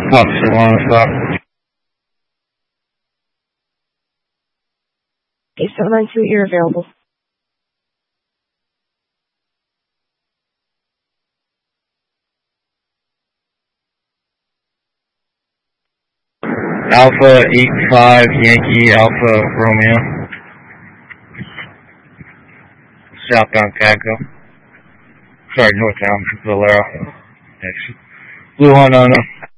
Officer 1 o'clock. 8792, you're available. Alpha 85 Yankee Alpha Romeo. Southbound Cadco. Sorry, northbound Valero. Blue Honda.